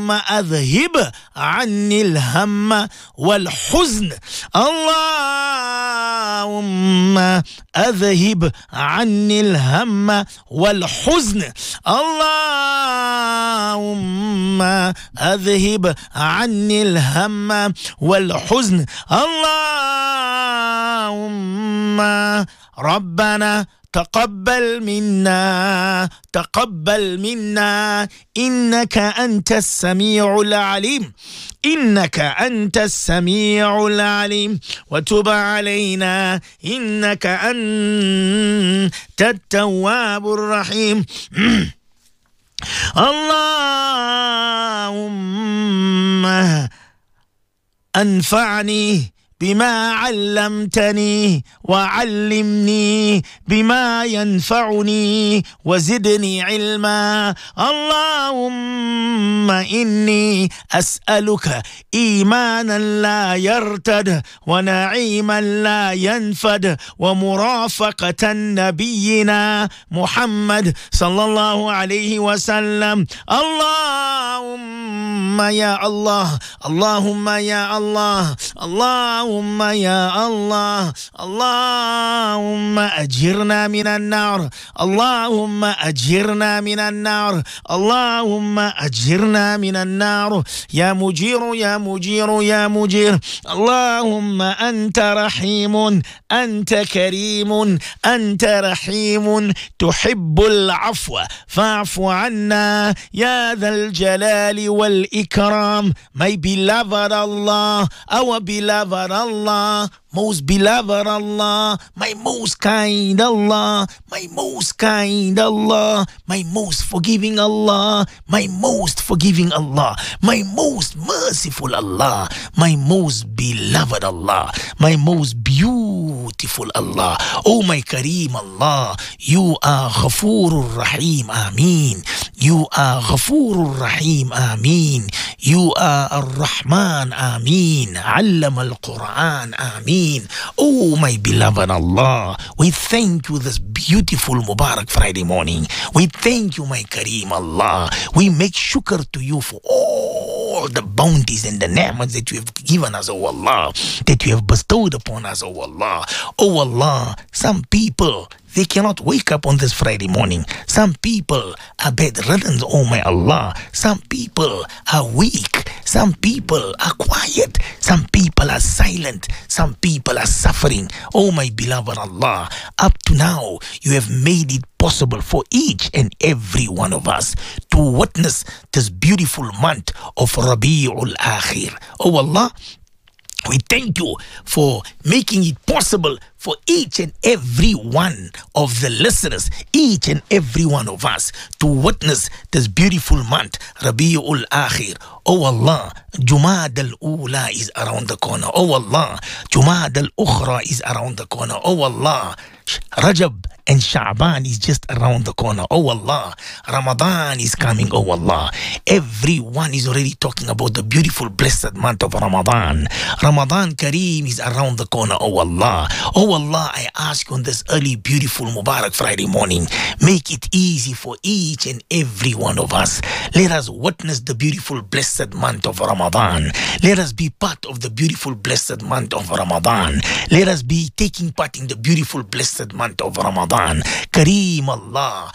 أذهب عني الهم والحزن. اللهم أذهب عني الهم والحزن. اللهم أذهب عني الهم والحزن. اللهم ربنا تقبل منا إنك أنت السميع العليم. إنك أنت السميع العليم وتب علينا إنك أنت التواب الرحيم. اللهم أنفعني بما علمتني وعلمني بما ينفعني وزدني علما. اللهم إني أسألك إيمانا لا يرتد ونعيما لا ينفد ومرافقة نبينا محمد صلى الله عليه وسلم. اللهم يا الله، اللهم يا الله، اللهم يا الله، اللهم أجرنا من النار، اللهم أجرنا من النار، اللهم أجرنا من النار. يا مجير يا مجير يا مجير. اللهم أنت رحيم، أنت كريم، أنت رحيم تحب العفو فاعف عنا يا ذا الجلال والإكرام. My beloved Allah, our beloved Allah, most beloved Allah, my most kind Allah, my most kind Allah, my most forgiving Allah, my most forgiving Allah, my most merciful Allah, my most beloved Allah, my most beautiful Allah. Oh my Kareem Allah, you are Ghafurur Rahim, Ameen. You are Ghafurur Rahim, Ameen. You are Ar-Rahman, Ameen. Allama al-Quran, Ameen. Oh my beloved Allah, we thank you this beautiful Mubarak Friday morning. We thank you, my Kareem Allah. We make shukr to you for all the bounties and the ni'mats that you have given us, oh Allah, that you have bestowed upon us, oh Allah. Oh Allah, some people, they cannot wake up on this Friday morning. Some people are bedridden, oh my Allah. Some people are weak. Some people are quiet. Some people are silent. Some people are suffering. Oh my beloved Allah, up to now, you have made it possible for each and every one of us to witness this beautiful month of Rabi'ul Akhir. Oh Allah, we thank you for making it possible for each and every one of the listeners, each and every one of us to witness this beautiful month, Rabi'ul Akhir. Oh Allah, Jumad al-Ula is around the corner. Oh Allah, Jumad al-Ukhra is around the corner. Oh Allah, Rajab and Sha'ban is just around the corner. Oh Allah, Ramadan is coming. Oh Allah, everyone is already talking about the beautiful blessed month of Ramadan. Ramadan Kareem is around the corner. Oh Allah, oh Allah, I ask you on this early beautiful Mubarak Friday morning, make it easy for each and every one of us. Let us witness the beautiful blessed month of Ramadan. Let us be part of the beautiful blessed month of Ramadan. Let us be taking part in the beautiful blessed month of Ramadan. Kareem Allah,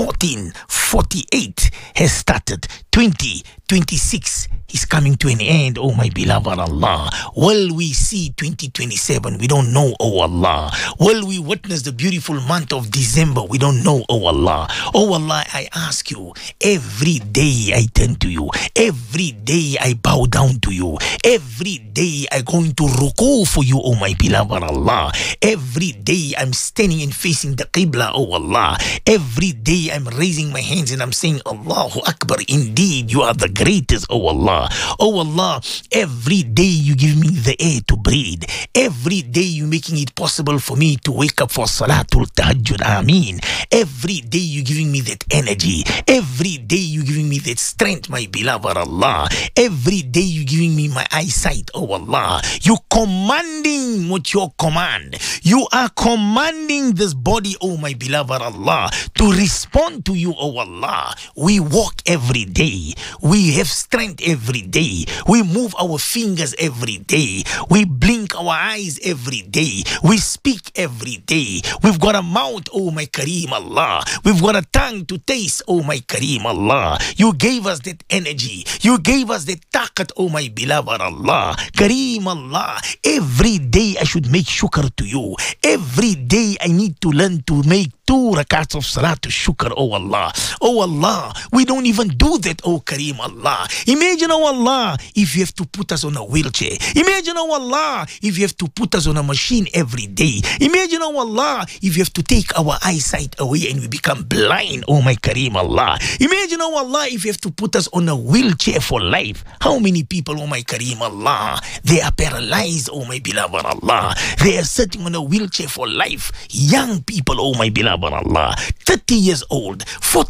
1448 has started. 2026 is coming to an end, oh my beloved Allah. Will we see 2027? We don't know, oh Allah. Will we witness the beautiful month of December? We don't know, oh Allah. Oh Allah, I ask you, every day I turn to you. Every day I bow down to you. Every day I go into ruku for you, oh my beloved Allah. Every day I'm standing and facing the Qibla, oh Allah. Every day I'm raising my hands and I'm saying, Allahu Akbar, indeed you are the greatest, oh Allah. Allah. Oh Allah, every day you give me the air to breathe. Every day you making it possible for me to wake up for Salatul Tahajjud. Ameen. Every day you giving me that energy. Every day you giving me that strength, my beloved Allah. Every day you giving me my eyesight, oh Allah. You commanding what your command. You are commanding this body, oh my beloved Allah, to respond to you, oh Allah. We walk every day. We have strength every day. We move our fingers every day. We blink our eyes every day. We speak every day. We've got a mouth, oh my Kareem Allah. We've got a tongue to taste, oh my Kareem Allah. You gave us that energy. You gave us that taqat, oh my beloved Allah. Kareem Allah. Every day I should make shukr to you. Every day I need to learn to make 2 rakats of salat to shukr, oh Allah. Oh Allah, we don't even do that, oh Kareem Allah. Imagine, oh Allah, if you have to put us on a wheelchair. Imagine, oh Allah, if you have to put us on a machine every day. Imagine, oh Allah, if you have to take our eyesight away and we become blind, oh my Kareem Allah. Imagine, oh Allah, if you have to put us on a wheelchair for life. How many people, oh my Kareem Allah, they are paralyzed, oh my beloved Allah. They are sitting on a wheelchair for life. Young people, oh my beloved Allah, 30 years old,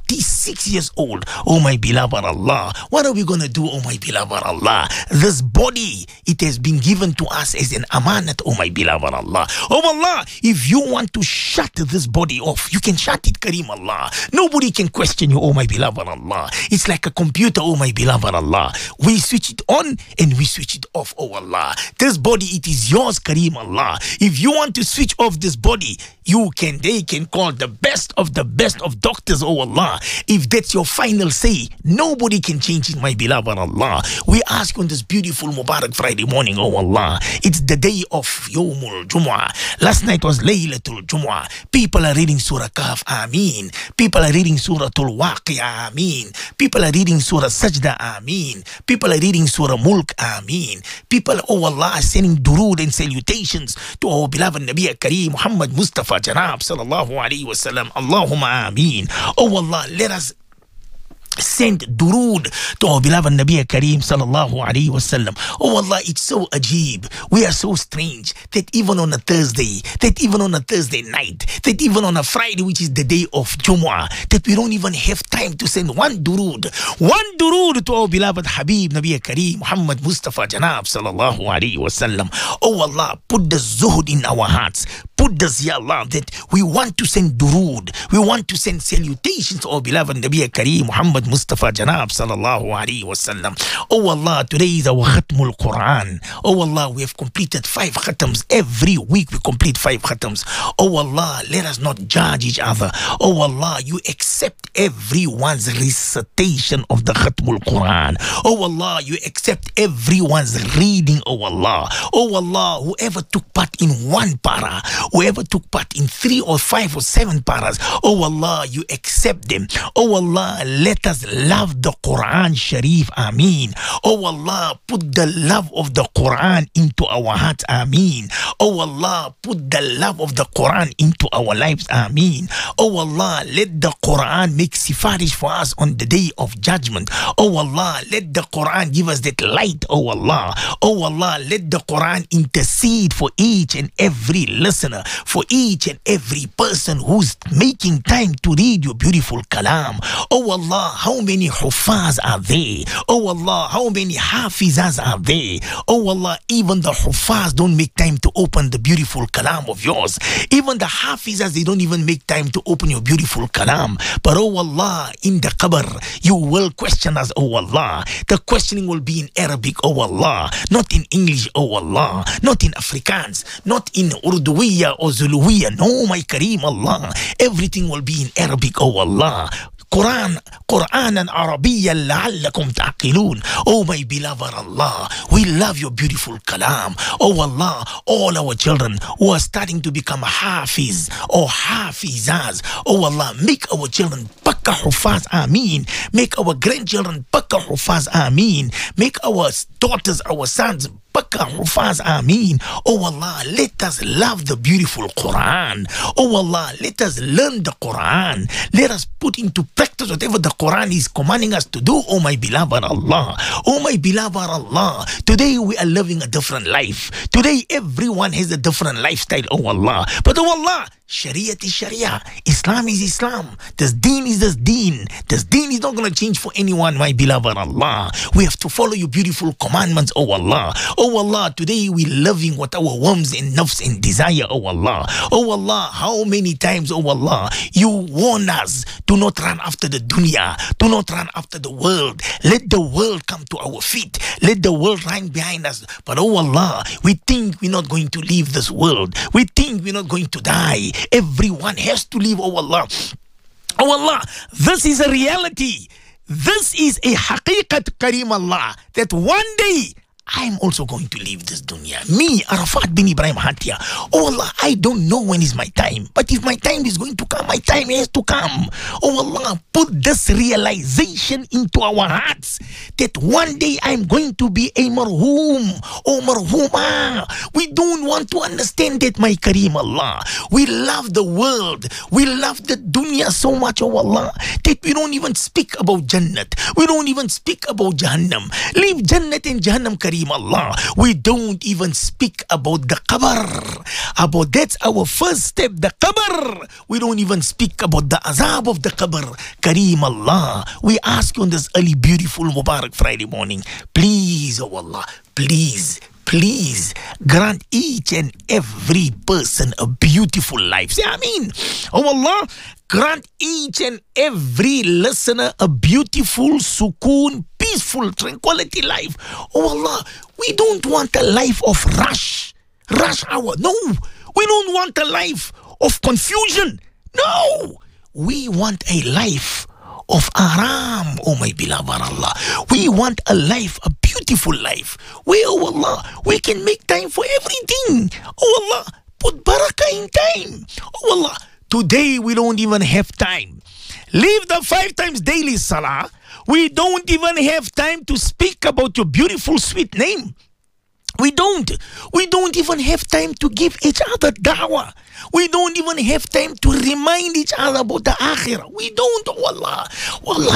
46 years old, oh my beloved Allah. What are we going to do, oh my beloved Allah? This body, it has been given to us as an amanat, oh my beloved Allah. Oh Allah, if you want to shut this body off, you can shut it, Kareem Allah. Nobody can question you, oh my beloved Allah. It's like a computer, oh my beloved Allah. We switch it on and we switch it off, oh Allah. This body, it is yours, Kareem Allah. If you want to switch off this body, they can call the best of doctors, oh Allah. If that's your final say, nobody can change it, my beloved Allah. We ask you on this beautiful Mubarak Friday morning, oh Allah. It's the day of Yawmul Jumu'ah. Last night was Laylatul Jumu'ah. People are reading Surah Kahf, Ameen. People are reading Surah Waqi'ah, Ameen. People are reading Surah Sajda, Ameen. People are reading Surah Mulk, Ameen. People, oh Allah, are sending durood and salutations to our beloved Nabi Kareem Muhammad Mustafa Janab sallallahu alayhi wa sallam. Allahumma ameen. Oh Allah, let us send durood to our beloved Nabi Kareem sallallahu alayhi wa sallam. Oh Allah, it's so ajib. We are so strange that even on a Thursday, that even on a Thursday night, that even on a Friday, which is the day of Jumu'ah, that we don't even have time to send one durood to our beloved Habib Nabi Kareem Muhammad Mustafa Janab sallallahu alayhi wa sallam. Oh Allah, put the zuhud in our hearts. Put this, Ya Allah, that we want to send durood. We want to send salutations to our beloved Nabi Kareem Muhammad Mustafa Janab sallallahu alayhi wa sallam. Oh Allah, today is our Khatmul Quran. Oh Allah, we have completed 5 khatams. Every week we complete 5 khatams. Oh Allah, let us not judge each other. Oh Allah, you accept everyone's recitation of the Khatmul Quran. Oh Allah, you accept everyone's reading, oh Allah. Oh Allah, whoever took part in 1 para, whoever took part in 3 or 5 or 7 paras, oh Allah, you accept them. Oh Allah, let us love the Quran Sharif, Ameen. Oh Allah, put the love of the Quran into our hearts, Ameen. Oh Allah, put the love of the Quran into our lives, Ameen. Oh Allah, let the Quran make sifarish for us on the day of judgment. Oh Allah, let the Quran give us that light, oh Allah. Oh Allah, let the Quran intercede for each and every listener, for each and every person who's making time to read your beautiful kalam. Oh Allah, how many hufaz are there? Oh Allah, how many hafizas are there? Oh Allah, even the hufaz don't make time to open the beautiful kalam of yours. Even the hafizas, they don't even make time to open your beautiful kalam. But oh Allah, in the qabr, you will question us, oh Allah. The questioning will be in Arabic, oh Allah, not in English, oh Allah, not in Afrikaans, not in Urduwiya or Zuluwiya. No, my Kareem Allah, everything will be in Arabic, oh Allah. Quranan Arabiyan la'allakum ta'qilun. Oh my beloved Allah, we love your beautiful kalam. Oh Allah, all our children who are starting to become hafiz or hafizas, oh Allah, make our children pakka hufaz, ameen. Make our grandchildren pakka hufaz, ameen. Make our daughters, our sons Pakka Hufaz, Ameen. Oh Allah, let us love the beautiful Quran. Oh Allah, let us learn the Quran. Let us put into practice whatever the Quran is commanding us to do, oh my beloved Allah. Oh my beloved Allah. Today we are living a different life. Today everyone has a different lifestyle, oh Allah. But oh Allah, Sharia is Sharia. Islam is Islam. This deen is this deen. This deen is not going to change for anyone, my beloved Allah. We have to follow your beautiful commandments, oh Allah. Oh Allah, today we living what our whims and nafs and desire, oh Allah. Oh Allah, how many times, oh Allah, you warn us, do not run after the dunya. Do not run after the world. Let the world come to our feet. Let the world run behind us. But oh Allah, we think we're not going to leave this world. We think we're not going to die. Everyone has to leave, oh Allah. Oh Allah, this is a reality. This is a haqiqat, Kareem Allah, that one day I'm also going to leave this dunya. Me, Arafat bin Ibrahim Hatia. Oh Allah, I don't know when is my time. But if my time is going to come, my time has to come. Oh Allah, put this realization into our hearts that one day I'm going to be a marhum. Oh marhuma. We don't want to understand that, my Kareem Allah. We love the world. We love the dunya so much, oh Allah, that we don't even speak about Jannat. We don't even speak about Jahannam. Leave Jannat and Jahannam, Kareem Allah. We don't even speak about the qabr. About that's our first step, the qabr. We don't even speak about the azab of the qabr. Kareem Allah, we ask you on this early, beautiful, Mubarak Friday morning, please, oh Allah, please, please grant each and every person a beautiful life. Say Ameen. Oh Allah, grant each and every listener a beautiful, sukoon, peaceful, tranquility life. Oh Allah, we don't want a life of rush hour. No, we don't want a life of confusion. No, we want a life of aram, oh my beloved Allah. We want a life, a beautiful life, where, oh Allah, we can make time for everything. Oh Allah, put barakah in time. Oh Allah, today we don't even have time. Leave the 5 times daily salah. We don't even have time to speak about your beautiful sweet name. We don't even have time to give each other da'wah. We don't even have time to remind each other about the akhirah. We don't, wallah.